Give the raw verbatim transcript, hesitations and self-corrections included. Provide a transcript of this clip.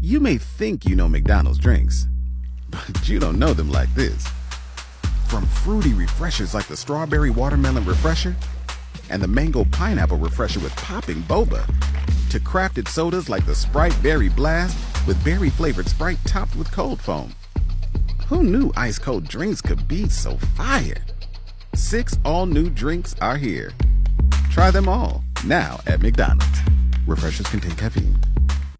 You may think you know McDonald's drinks, but you don't know them like this. From fruity refreshers like the Strawberry Watermelon Refresher and the Mango Pineapple Refresher with popping boba, to crafted sodas like the Sprite Berry Blast with berry-flavored Sprite topped with cold foam. Who knew ice-cold drinks could be so fire? Six all-new drinks are here. Try them all, now at McDonald's. Refreshers contain caffeine.